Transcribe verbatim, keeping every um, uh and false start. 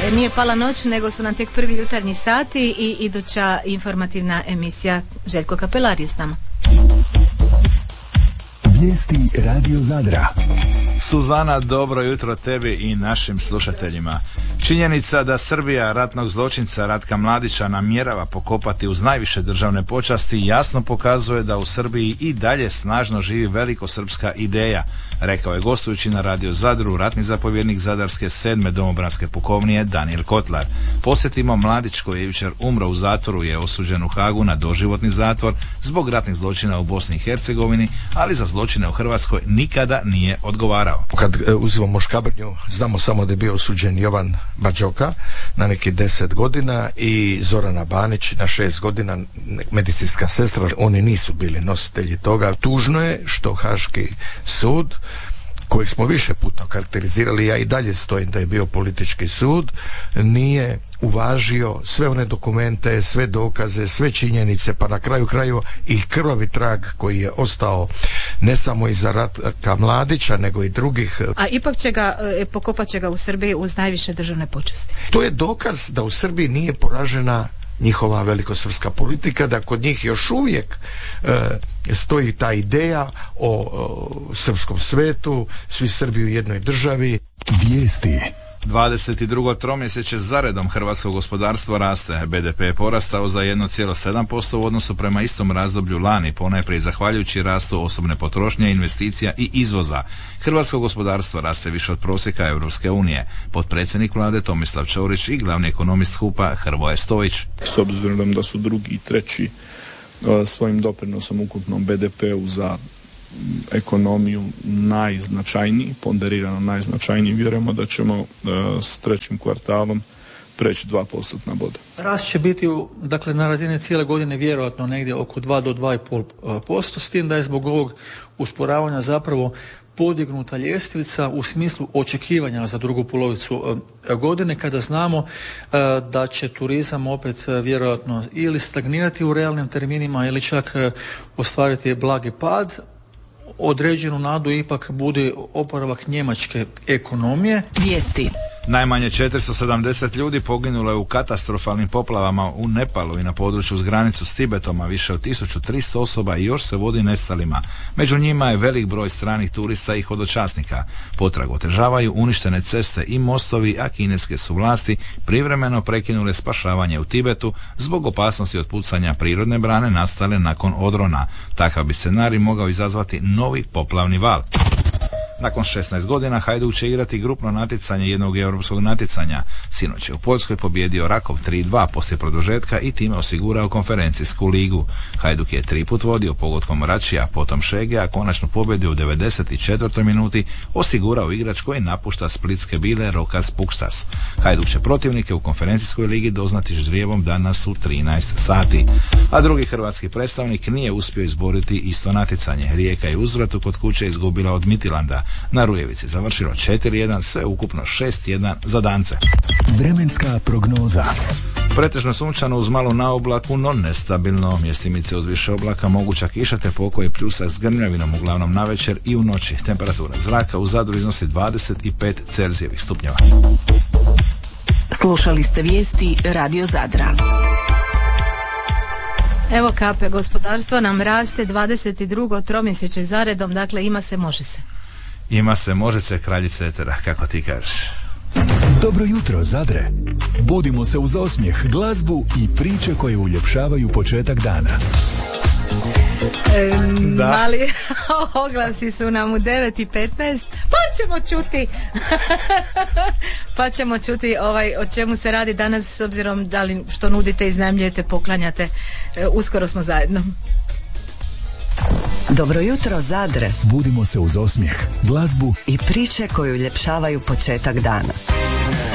Nije pala noć, nego su nam tek prvi jutarnji sati i iduća informativna emisija. Željko Kapelar je s nama. Vijesti Radio Zadra. Suzana, dobro jutro tebi i našim slušateljima. Činjenica da Srbija ratnog zločinca Ratka Mladića namjerava pokopati uz najviše državne počasti jasno pokazuje da u Srbiji i dalje snažno živi velikosrpska ideja, rekao je gostujući na Radio Zadru ratni zapovjednik Zadarske sedme domobranske pukovnije Danijel Kotlar. Posjetimo, Mladić koji je jučer umro u zatvoru je osuđen u Hagu na doživotni zatvor zbog ratnih zločina u Bosni i Hercegovini, ali za zločine u Hrvatskoj nikada nije odgovarao. Kad e, uzimamo Škabrnju, znamo samo da je bio osuđen Jovan Bađoka na neki deset godina i Zorana Banić na šest godina, medicinska sestra. Oni nisu bili nositelji toga. Tužno je što Haški sud, kojeg smo više puta karakterizirali, ja i dalje stojim da je bio politički sud, nije uvažio sve one dokumente, sve dokaze, sve činjenice, pa na kraju kraju i krvavi trag koji je ostao ne samo iza Ratka Mladića, nego i drugih. A ipak će ga, pokopat će ga u Srbiji uz najviše državne počasti. To je dokaz da u Srbiji nije poražena njihova velikosrpska politika, da kod njih još uvijek e, stoji ta ideja o, o srpskom svetu, svi Srbi u jednoj državi. Vijesti. dvadeset drugo tromjesečje zaredom hrvatsko gospodarstvo raste. B D P je porastao za jedan zarez sedam posto u odnosu prema istom razdoblju lani, ponajprije zahvaljujući rastu osobne potrošnje, investicija i izvoza. Hrvatsko gospodarstvo raste više od prosjeka Europske unije. Potpredsjednik vlade Tomislav Ćorić i glavni ekonomist H U P-a Hrvoje Stojić. S obzirom da su drugi i treći svojim doprinosom ukupnom B D P-u za ekonomiju najznačajniji, ponderirano najznačajniji, vjerujemo da ćemo uh, s trećim kvartalom preći dva postotna boda. Rast će biti dakle, na razini cijele godine vjerojatno negdje oko dva do dva i pol posto, s tim da je zbog ovog usporavanja zapravo podignuta ljestvica u smislu očekivanja za drugu polovicu godine, kada znamo da će turizam opet vjerojatno ili stagnirati u realnim terminima ili čak ostvariti blagi pad. Određenu nadu ipak bude oporavak njemačke ekonomije. Vijesti. Najmanje četiristo sedamdeset ljudi poginulo je u katastrofalnim poplavama u Nepalu i na području uz granicu s Tibetom, a više od tisuću tristo osoba i još se vodi nestalima. Među njima je velik broj stranih turista i hodočasnika. Potragu otežavaju uništene ceste i mostovi, a kineske su vlasti privremeno prekinule spašavanje u Tibetu zbog opasnosti od pucanja prirodne brane nastale nakon odrona. Takav bi scenarij mogao izazvati novi poplavni val. Nakon šesnaest godina Hajduk će igrati grupno natjecanje jednog europskog natjecanja. Sinoć je u Poljskoj pobjedio Rakov tri dva poslije produžetka i time osigurao konferencijsku ligu. Hajduk je tri put vodio pogodkom Račija, potom Šege, a konačnu pobjedu u devedeset četvrtoj minuti osigurao igrač koji napušta splitske bile Rokas Pukstas. Hajduk će protivnike u konferencijskoj ligi doznati ždrijevom danas u trinaest sati. A drugi hrvatski predstavnik nije uspio izboriti isto natjecanje. Rijeka je uzvratu kod kuće izgubila od Midtjylanda. Na Rujevici završilo četiri jedan, sve ukupno šest jedan za Dance. Vremenska prognoza. Pretežno sunčano uz malo naoblaku, no nestabilno. Mjestimice uz više oblaka, moguća kiša te pokoje pljusak s grmljavinom uglavnom navečer i u noći. Temperatura zraka u Zadru iznosi dvadeset pet Celzijevih stupnjeva. Slušali ste vijesti Radio Zadra. Evo Kape, gospodarstvo nam raste dvadeset drugo tromjesečje zaredom, dakle ima se, može se. Ima se, može se, kraljice etera, kako ti kažeš. Dobro jutro, Zadre. Budimo se uz osmijeh, glazbu i priče koje uljepšavaju početak dana. E, mali oglasi su nam u devet i petnaest, pa ćemo čuti pa ćemo čuti ovaj, o čemu se radi danas, s obzirom da li što nudite, iznajmljujete, poklanjate. E, uskoro smo zajedno. Dobro jutro, Zadre. Budimo se uz osmijeh, glazbu i priče koje uljepšavaju početak dana.